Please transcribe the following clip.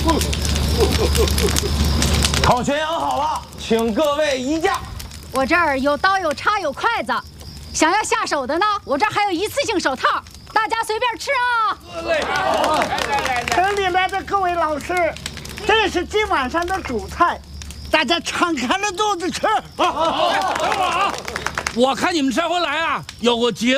烤全羊好了，请各位移驾。 我这儿有刀、有叉、有筷子，想要下手的呢，我这儿还有一次性手套，大家随便吃啊。 城里来的各位老师，这是今晚上的主菜，大家敞开了肚子吃。 我看你们这回来啊，有个节